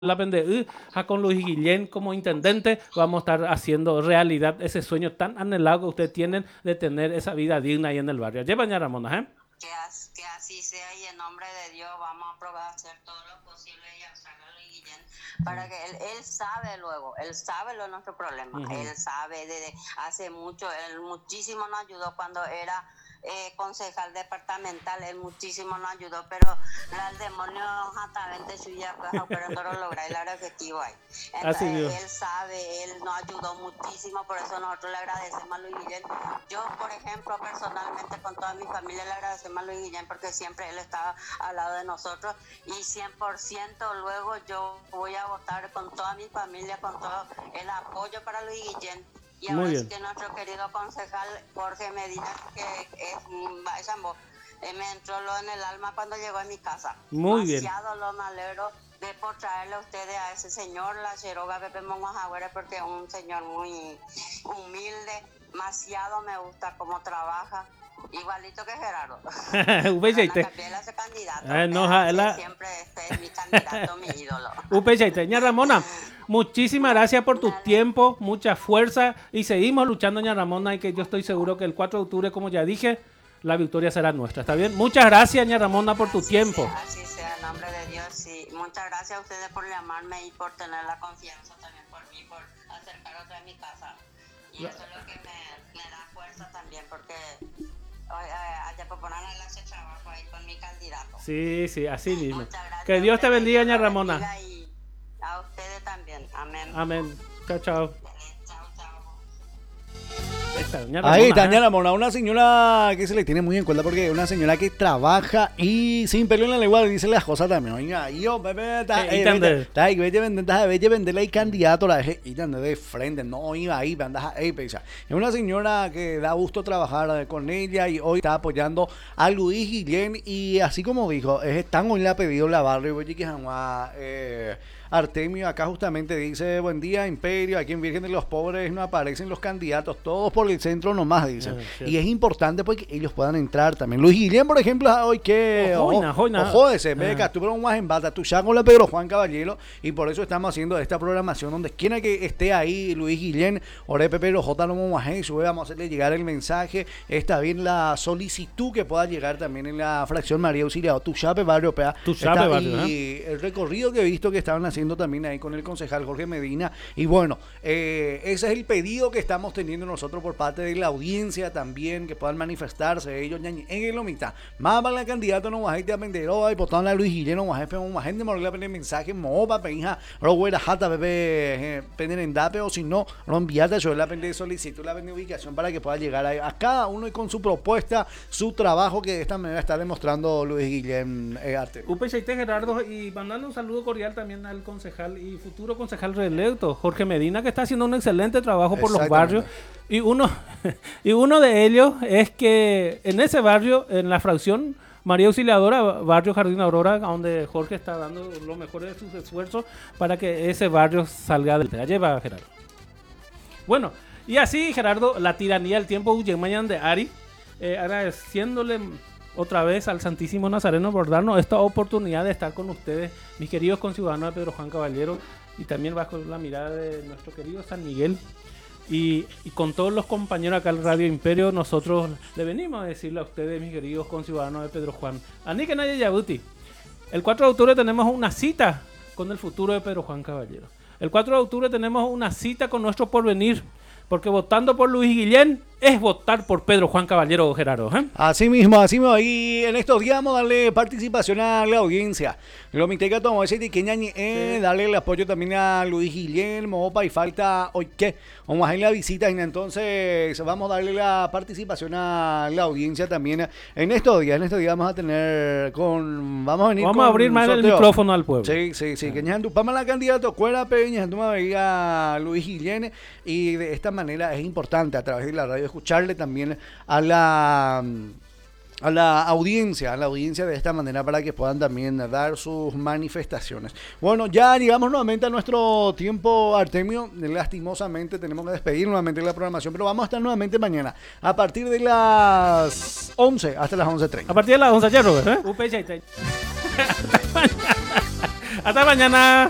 la pende con Luis Guillén como intendente vamos a estar haciendo realidad ese sueño tan anhelado que ustedes tienen de tener esa vida digna ahí en el barrio. Lleva doña Ramona, ¿eh? Que así sea y en nombre de Dios vamos a probar a hacer todo lo posible y a sacar a Luis Guillén para que él sabe luego, él sabe lo de nuestro problema, él sabe desde hace mucho, él muchísimo nos ayudó cuando era concejal departamental, él muchísimo nos ayudó, pero el demonio justamente suya pero no logra el objetivo ahí. Entonces, él sabe, él nos ayudó muchísimo, por eso nosotros le agradecemos a Luis Guillén. Yo, por ejemplo, personalmente con toda mi familia le agradecemos a Luis Guillén porque siempre él estaba al lado de nosotros y 100% luego yo voy a votar con toda mi familia, con todo el apoyo para Luis Guillén. Y ahora sí que nuestro querido concejal Jorge Medina, que es Chambó, me entró lo en el alma cuando llegó a mi casa. Muy demasiado lo me alegro de por traerle a ustedes a ese señor, la Cheroga Pepe Monguajagüera, porque es un señor muy humilde, demasiado me gusta cómo trabaja. Igualito que Gerardo. Siempre este es mi candidato, mi ídolo. Ña Ramona, muchísimas gracias por tu tiempo, mucha fuerza y seguimos luchando, Ña Ramona, y que yo estoy seguro que el 4 de octubre, como ya dije, la victoria será nuestra. ¿Está bien? Muchas gracias, Ña Ramona, por tu tiempo. Así sea, en nombre de Dios, sí. Muchas gracias a ustedes por llamarme y por tener la confianza también por mí, por acercar otra a mi casa. Y eso es lo que me da fuerza también, porque allá por poner ese trabajo ahí con mi candidato. Sí, así mismo. Que Dios te bendiga, Ña Ramona. Y a ustedes también. Amén. Amén. Chao. Ahí está Ña Ramona, una señora que se le tiene muy en cuenta porque es una señora que trabaja y sin pelo en la lengua dice las cosas también. Oiga, yo, bebé, vender la candidato y de frente, no iba ahí, es una señora que da gusto trabajar con ella y hoy está apoyando a Luis Guillén y así como dijo, están hoy le ha pedido la barrio, Artemio acá justamente dice, buen día Imperio, aquí en Virgen de los Pobres no aparecen los candidatos, todos por el centro nomás, dicen. Y es importante pues que ellos puedan entrar también. Luis Guillén, por ejemplo, hoy que jódese, ve que estuvieron más en bata, tú ya con la Pedro Juan Caballero, y por eso estamos haciendo esta programación donde quiera que esté ahí Luis Guillén, Ore Pepe J. Lomo Majé, vamos a hacerle llegar el mensaje, está bien la solicitud que pueda llegar también en la fracción María Auxiliado, Tuchape Barrio Pea, y el recorrido que he visto que estaban haciendo también ahí con el concejal Jorge Medina y bueno, ese es el pedido que estamos teniendo nosotros por parte de la audiencia también, que puedan manifestarse ellos en el mitad, más para la candidata no más a Menderoa y por la Luis Guillén no más gente morir la mensaje moba peña roguera jata bebé pendendape o si no no enviarte yo la pende solicitud la pende ubicación para que pueda llegar a cada uno y con su propuesta, su trabajo que de esta manera está demostrando Luis Guillén Arte. Gerardo, y mandando un saludo cordial también al concejal y futuro concejal reelecto Jorge Medina, que está haciendo un excelente trabajo por los barrios y uno de ellos es que en ese barrio, en la fracción María Auxiliadora, barrio Jardín Aurora, donde Jorge está dando lo mejor de sus esfuerzos para que ese barrio salga adelante. Allá va Gerardo. Bueno, y así Gerardo, la tiranía del tiempo mañana de Ari, agradeciéndole otra vez al Santísimo Nazareno por darnos esta oportunidad de estar con ustedes, mis queridos conciudadanos de Pedro Juan Caballero, y también bajo la mirada de nuestro querido San Miguel y con todos los compañeros acá en Radio Imperio. Nosotros le venimos a decirle a ustedes, mis queridos conciudadanos de Pedro Juan, Aníque Naya Yabuti, el 4 de octubre tenemos una cita con el futuro de Pedro Juan Caballero. El 4 de octubre tenemos una cita con nuestro porvenir, porque votando por Luis Guillén es votar por Pedro Juan Caballero, Gerardo. Así mismo, y en estos días vamos a darle participación a la audiencia. Lo miteca tomó ese tiqueña darle el apoyo también a Luis Guillén, Mopa y falta hoy qué. Vamos a hacer la visita y entonces vamos a darle la participación a la audiencia también. En estos días vamos a tener vamos a abrir más el micrófono al pueblo. Sí. Que vamos a la candidata Cuera Peña, tú me veía Luis Guillén y de esta manera es importante a través de la radio escucharle también a la audiencia de esta manera para que puedan también dar sus manifestaciones. Bueno, ya llegamos nuevamente a nuestro tiempo, Artemio. Lastimosamente tenemos que despedir nuevamente la programación, pero vamos a estar nuevamente mañana a partir de las 11 hasta las 11:30. A partir de las 11 ya, Robert. Hasta mañana.